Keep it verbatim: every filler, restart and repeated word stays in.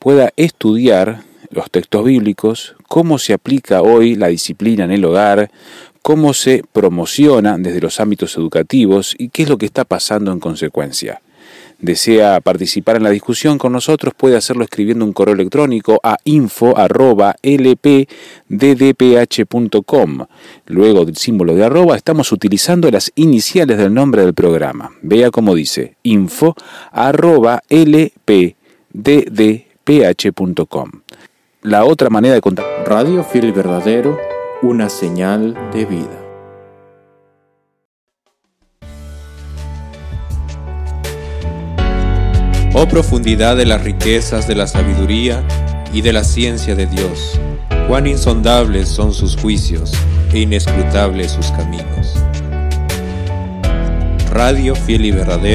pueda estudiar los textos bíblicos, cómo se aplica hoy la disciplina en el hogar, cómo se promociona desde los ámbitos educativos y qué es lo que está pasando en consecuencia. Desea participar en la discusión con nosotros, puede hacerlo escribiendo un correo electrónico a info arroba l p d d p h punto com. Luego del símbolo de arroba estamos utilizando las iniciales del nombre del programa. Vea cómo dice, info arroba l p d d p h punto com. La otra manera de contactar... Radio Fiel y Verdadero, una señal de vida. Oh profundidad de las riquezas de la sabiduría y de la ciencia de Dios, cuán insondables son sus juicios e inescrutables sus caminos. Radio Fiel y Verdadero.